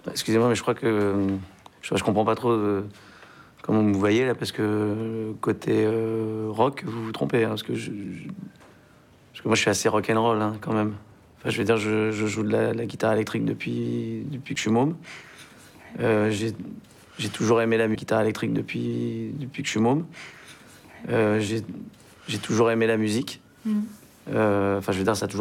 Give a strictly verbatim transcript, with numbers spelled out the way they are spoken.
Excusez-moi, mais je crois que je, je comprends pas trop euh, comment vous me voyez là, parce que côté euh, rock, vous vous trompez, hein, parce que je, je- parce que moi je suis assez rock and roll hein, quand même. Enfin, je veux dire, je, je joue de la, la guitare électrique depuis depuis que je suis môme. Euh, j'ai j'ai toujours aimé la guitare électrique depuis depuis que je suis môme. Euh, j'ai j'ai toujours aimé la musique. Mm. Euh, Enfin, je veux dire, ça a toujours